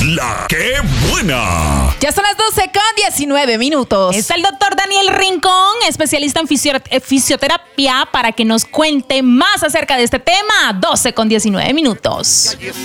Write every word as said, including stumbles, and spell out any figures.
La que buena. Ya son las doce con diecinueve minutos. Está el doctor Daniel Rincón, especialista en fisio- fisioterapia, para que nos cuente más acerca de este tema. doce con diecinueve minutos.